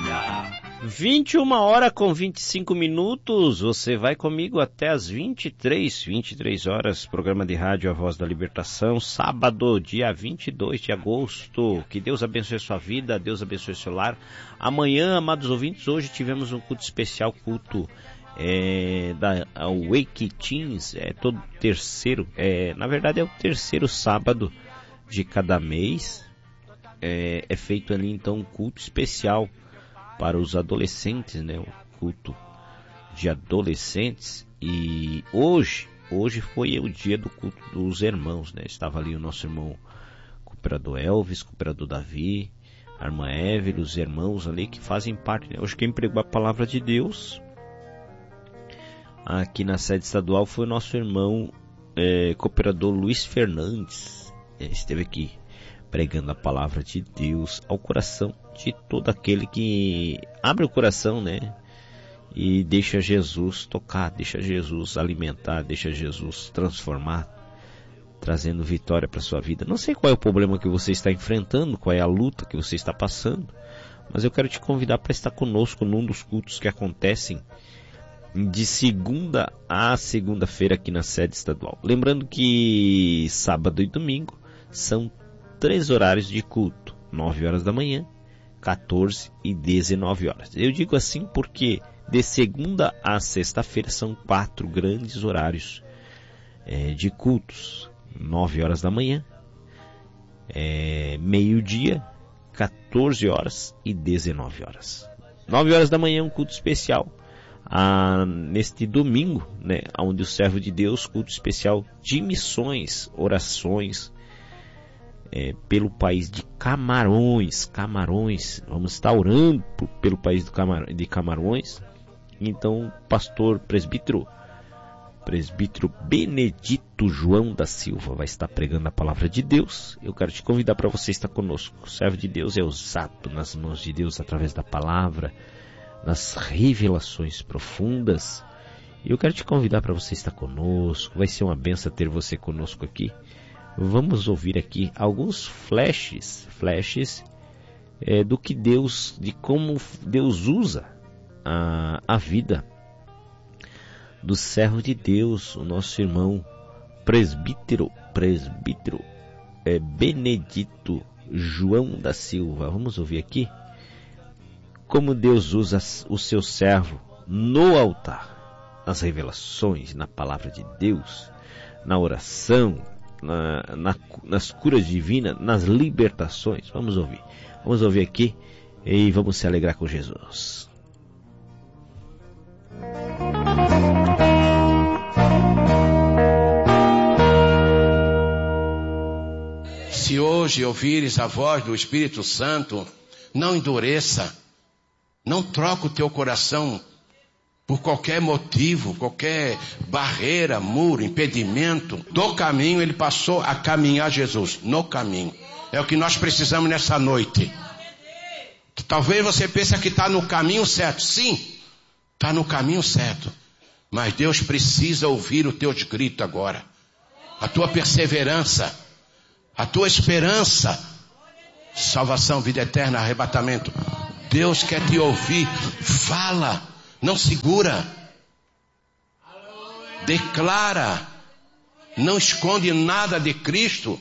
21h com 25 minutos, você vai comigo até as 23 horas, programa de rádio A Voz da Libertação, sábado, dia 22 de agosto, que Deus abençoe sua vida, Deus abençoe seu lar. Amanhã, amados ouvintes, hoje tivemos um culto especial, culto da Wake Teens, todo terceiro, na verdade é o terceiro sábado de cada mês, é feito ali então um culto especial para os adolescentes, né? O culto de adolescentes. E hoje foi o dia do culto dos irmãos, né? Estava ali o nosso irmão cooperador Elvis, cooperador Davi, a irmã Evelyn, os irmãos ali que fazem parte, né? Hoje quem pregou a palavra de Deus aqui na sede estadual foi o nosso irmão cooperador Luiz Fernandes. Ele esteve aqui pregando a palavra de Deus ao coração de todo aquele que abre o coração, né? E deixa Jesus tocar, deixa Jesus alimentar, deixa Jesus transformar, trazendo vitória para sua vida. Não sei qual é o problema que você está enfrentando, qual é a luta que você está passando, mas eu quero te convidar para estar conosco num dos cultos que acontecem de segunda a segunda-feira aqui na sede estadual. Lembrando que sábado e domingo são 3 horários de culto, 9 horas da manhã, 14 e 19 horas. Eu digo assim porque de segunda a sexta-feira são 4 grandes horários de cultos, 9 horas da manhã, meio-dia, 14 horas e 19 horas. 9 horas da manhã um culto especial. Neste domingo, né, onde o servo de Deus, culto especial de missões, orações, pelo país de Camarões, vamos estar orando pelo país de Camarões. Então, pastor presbítero Benedito João da Silva vai estar pregando a palavra de Deus. Eu quero te convidar para você estar conosco. O servo de Deus é usado nas mãos de Deus através da palavra, nas revelações profundas. E eu quero te convidar para você estar conosco. Vai ser uma benção ter você conosco aqui. Vamos ouvir aqui alguns flashes do que Deus, de como Deus usa a vida do servo de Deus, o nosso irmão presbítero Benedito João da Silva. Vamos ouvir aqui como Deus usa o seu servo no altar, nas revelações, na palavra de Deus, na oração, nas curas divinas, nas libertações. Vamos ouvir aqui e vamos se alegrar com Jesus. Se hoje ouvires a voz do Espírito Santo, não endureça, não troca o teu coração por qualquer motivo, qualquer barreira, muro, impedimento. Do caminho ele passou a caminhar Jesus, no caminho. É o que nós precisamos nessa noite. Talvez você pense que está no caminho certo. Sim, está no caminho certo. Mas Deus precisa ouvir os teus gritos agora. A tua perseverança, a tua esperança, salvação, vida eterna, arrebatamento. Deus quer te ouvir. Fala. Não segura, declara, não esconde nada de Cristo.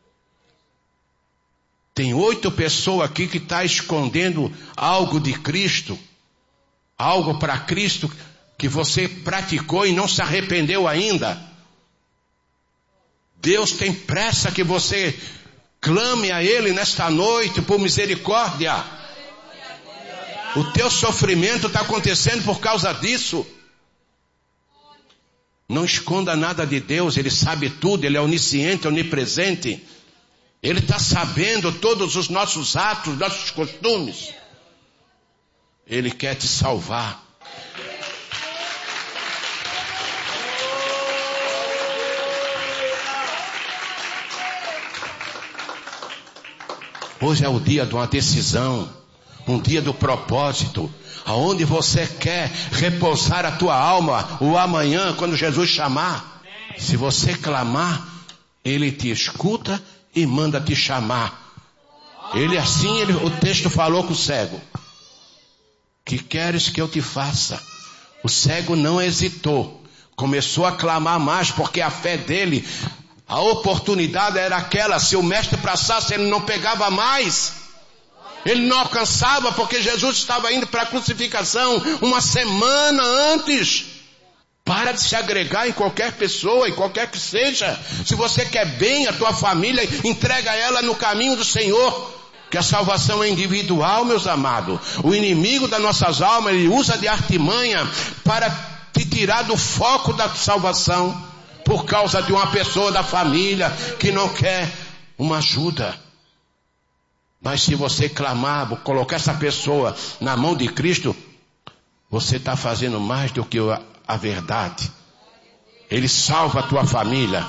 Tem 8 pessoas aqui que estão escondendo algo de Cristo, algo para Cristo que você praticou e não se arrependeu ainda. Deus tem pressa que você clame a Ele nesta noite por misericórdia. O teu sofrimento está acontecendo por causa disso. Não esconda nada de Deus, Ele sabe tudo, Ele é onisciente, onipresente. Ele está sabendo todos os nossos atos, nossos costumes. Ele quer te salvar. Hoje é o dia de uma decisão. Um dia do propósito, aonde você quer repousar a tua alma, o amanhã, quando Jesus chamar. Se você clamar, Ele te escuta e manda te chamar. O texto falou com o cego. que queres que eu te faça? O cego não hesitou. Começou a clamar mais, porque a fé dele, a oportunidade era aquela. Se o mestre passasse, ele não pegava mais. Ele não alcançava, porque Jesus estava indo para a crucificação uma semana antes. Para de se agregar em qualquer pessoa, em qualquer que seja. Se você quer bem a tua família, entrega ela no caminho do Senhor. Que a salvação é individual, meus amados. O inimigo das nossas almas, ele usa de artimanha para te tirar do foco da salvação. Por causa de uma pessoa da família que não quer uma ajuda. Mas se você clamar, colocar essa pessoa na mão de Cristo, você está fazendo mais do que a verdade. Ele salva a tua família.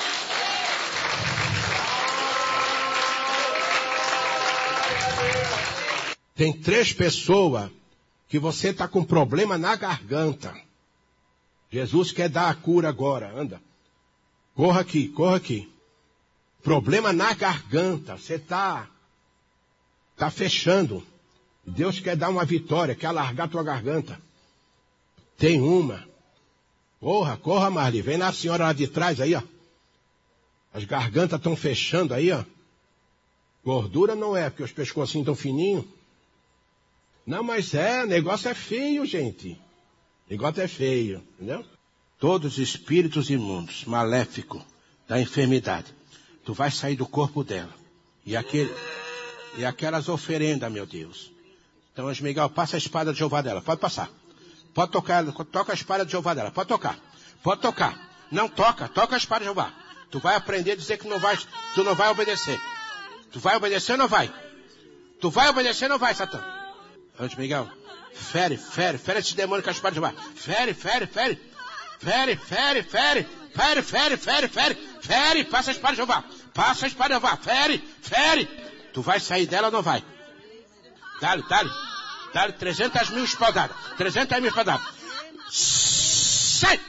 Tem 3 pessoas que você está com problema na garganta. Jesus quer dar a cura agora. Anda. Corra aqui, corra aqui. Problema na garganta. Você está fechando. Deus quer dar uma vitória, quer alargar a tua garganta. Tem uma. Corra, Marli. Vem lá a senhora lá de trás aí, ó. As gargantas estão fechando aí, ó. Gordura não é, porque os pescocinhos estão fininhos. Não, mas o negócio é feio, gente. O negócio é feio, entendeu? Todos os espíritos imundos, maléficos, da enfermidade, tu vai sair do corpo dela. E aquelas oferendas, meu Deus. Então, Miguel, passa a espada de Jeová dela. Pode passar. Pode tocar, toca a espada de Jeová dela. Pode tocar. Pode tocar. Não toca a espada de Jeová. Tu vai aprender a dizer que tu não vai obedecer. Tu vai obedecer ou não vai? Tu vai obedecer ou não vai, Satã? Antes, Miguel, fere esse demônio com a espada de Jeová. Fere, passa a espada de Jeová. Passa a espada de Jeová, fere. Tu vai sair dela ou não vai? Dá-lhe 300 mil espadadas. 300 mil espadadas. Sai,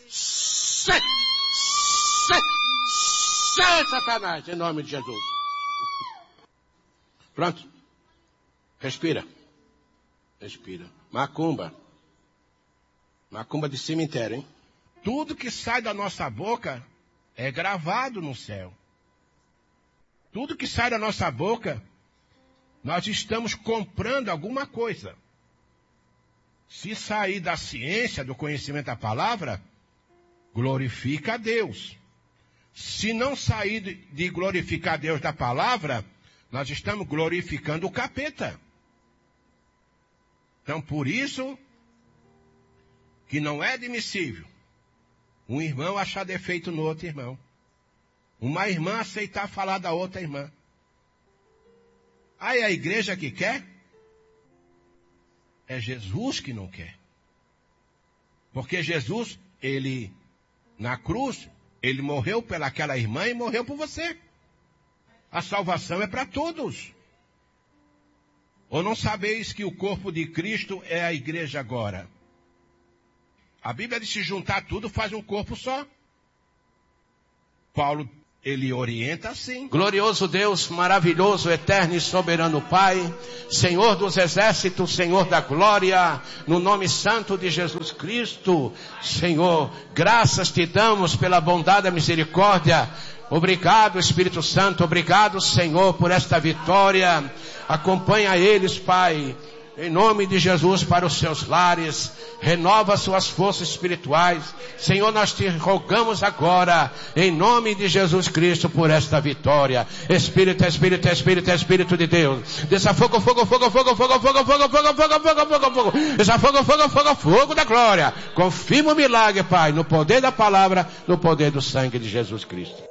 Satanás, em nome de Jesus. Pronto. Respira. Macumba de cemitério, hein? Tudo que sai da nossa boca é gravado no céu. Tudo que sai da nossa boca, nós estamos comprando alguma coisa. Se sair da ciência, do conhecimento da palavra, glorifica a Deus. Se não sair de glorificar a Deus da palavra, nós estamos glorificando o capeta. Então, por isso, que não é admissível um irmão achar defeito no outro irmão. Uma irmã aceitar falar da outra irmã. Aí a igreja que quer? É Jesus que não quer. Porque Jesus, ele, na cruz, ele morreu pelaquela irmã e morreu por você. A salvação é para todos. Ou não sabeis que o corpo de Cristo é a igreja agora? A Bíblia diz que se juntar tudo faz um corpo só. Paulo, ele orienta assim. Glorioso Deus, maravilhoso, eterno e soberano Pai, Senhor dos exércitos, Senhor da glória, no nome santo de Jesus Cristo, Senhor, graças te damos pela bondade e misericórdia. Obrigado, Espírito Santo, obrigado, Senhor, por esta vitória. Acompanha eles, Pai, em nome de Jesus, para os seus lares. Renova suas forças espirituais. Senhor, nós te rogamos agora, em nome de Jesus Cristo, por esta vitória. Espírito de Deus. Desça fogo. Desça fogo da glória. Confirma o milagre, Pai, no poder da palavra, no poder do sangue de Jesus Cristo.